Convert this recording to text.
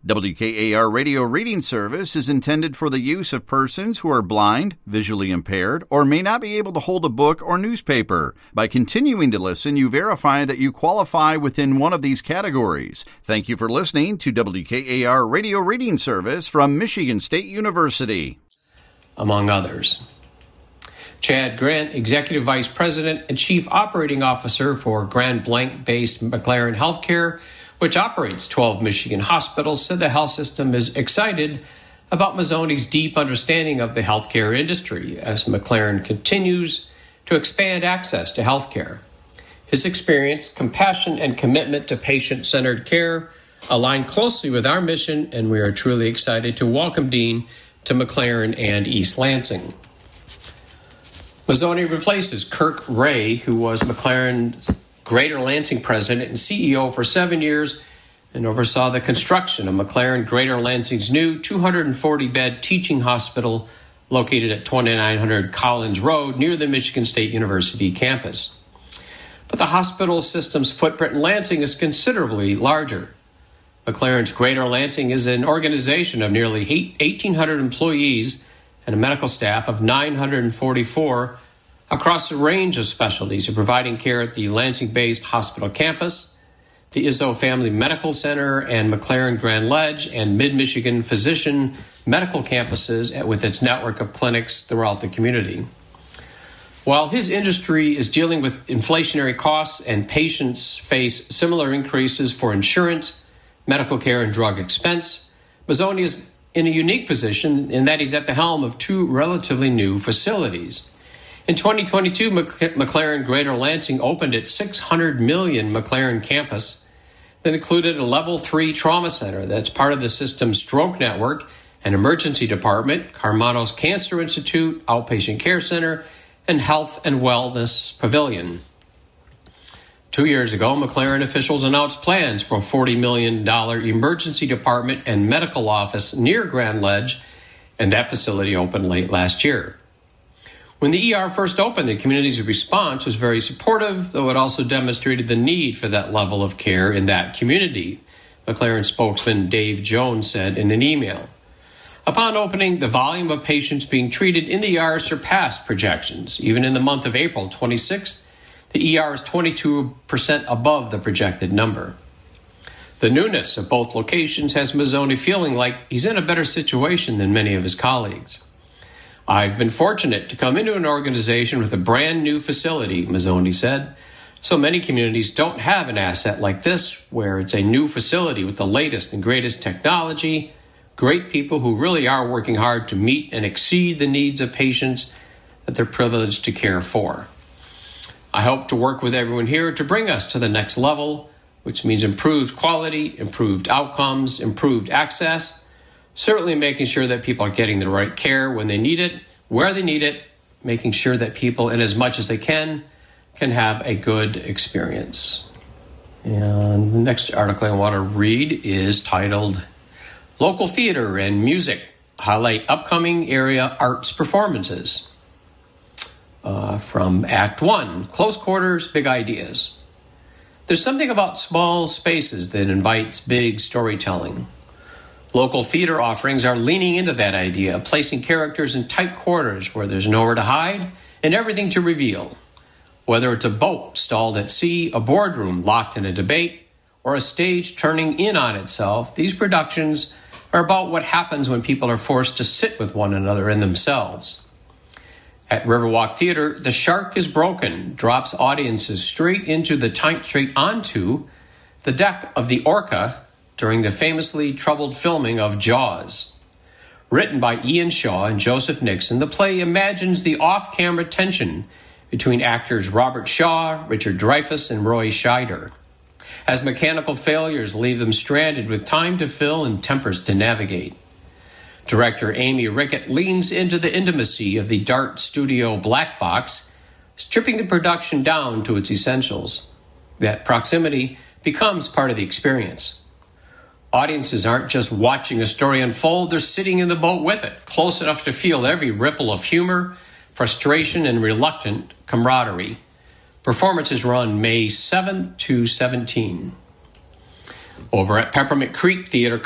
WKAR Radio Reading Service is intended for the use of persons who are blind, visually impaired, or may not be able to hold a book or newspaper. By continuing to listen, you verify that you qualify within one of these categories. Thank you for listening to WKAR Radio Reading Service from Michigan State University. Among others. Chad Grant, Executive Vice President and Chief Operating Officer for Grand Blanc-based McLaren Healthcare, which operates 12 Michigan hospitals, said the health system is excited about Mazzoni's deep understanding of the healthcare industry as McLaren continues to expand access to healthcare. His experience, compassion, and commitment to patient-centered care align closely with our mission, and we are truly excited to welcome Dean to McLaren and East Lansing. Mazzoni replaces Kirk Ray, who was McLaren's Greater Lansing president and CEO for 7 years and oversaw the construction of McLaren Greater Lansing's new 240-bed teaching hospital located at 2900 Collins Road near the Michigan State University campus. But the hospital system's footprint in Lansing is considerably larger. McLaren's Greater Lansing is an organization of nearly 1,800 employees and a medical staff of 944 across a range of specialties, providing care at the Lansing-based hospital campus, the Izzo Family Medical Center, and McLaren Grand Ledge and Mid-Michigan Physician Medical campuses with its network of clinics throughout the community. While his industry is dealing with inflationary costs and patients face similar increases for insurance, medical care, and drug expense, Mazzoni is in a unique position in that he's at the helm of two relatively new facilities. In 2022, McLaren Greater Lansing opened its $600 million McLaren campus that included a Level 3 trauma center that's part of the system's stroke network, an emergency department, Karmanos Cancer Institute, outpatient care center, and health and wellness pavilion. 2 years ago, McLaren officials announced plans for a $40 million emergency department and medical office near Grand Ledge, and that facility opened late last year. When the ER first opened, the community's response was very supportive, though it also demonstrated the need for that level of care in that community, McLaren spokesman Dave Jones said in an email. Upon opening, the volume of patients being treated in the ER surpassed projections. Even in the month of April 26th, the ER is 22% above the projected number. The newness of both locations has Mazzoni feeling like he's in a better situation than many of his colleagues. I've been fortunate to come into an organization with a brand new facility, Mazzoni said. So many communities don't have an asset like this, where it's a new facility with the latest and greatest technology, great people who really are working hard to meet and exceed the needs of patients that they're privileged to care for. I hope to work with everyone here to bring us to the next level, which means improved quality, improved outcomes, improved access, certainly making sure that people are getting the right care when they need it, where they need it, making sure that people, in as much as they can have a good experience. And the next article I want to read is titled, Local Theater and Music Highlight Upcoming Area Arts Performances. From Act 1, Close Quarters, Big Ideas. There's something about small spaces that invites big storytelling. Local theater offerings are leaning into that idea, placing characters in tight quarters where there's nowhere to hide and everything to reveal. Whether it's a boat stalled at sea, a boardroom locked in a debate, or a stage turning in on itself, these productions are about what happens when people are forced to sit with one another and themselves. At Riverwalk Theater, The Shark is Broken drops audiences straight onto the deck of the Orca during the famously troubled filming of Jaws. Written by Ian Shaw and Joseph Nixon, the play imagines the off-camera tension between actors Robert Shaw, Richard Dreyfuss, and Roy Scheider, as mechanical failures leave them stranded with time to fill and tempers to navigate. Director Amy Rickett leans into the intimacy of the Dart Studio black box, stripping the production down to its essentials. That proximity becomes part of the experience. Audiences aren't just watching a story unfold, they're sitting in the boat with it, close enough to feel every ripple of humor, frustration, and reluctant camaraderie. Performances run May 7th to 17th. Over at Peppermint Creek Theater